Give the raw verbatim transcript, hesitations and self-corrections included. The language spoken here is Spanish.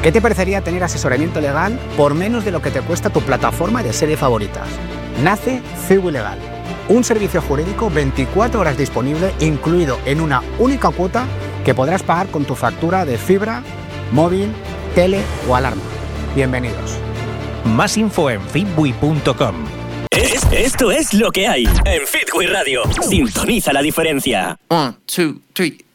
¿Qué te parecería tener asesoramiento legal por menos de lo que te cuesta tu plataforma de series favoritas? Nace Ciwi Legal, un servicio jurídico veinticuatro horas disponible, incluido en una única cuota que podrás pagar con tu factura de fibra, móvil, tele o alarma. Bienvenidos. Más info en fitwi punto com. Es, esto es lo que hay en Fitwi Radio. Sintoniza la diferencia. One, two, three.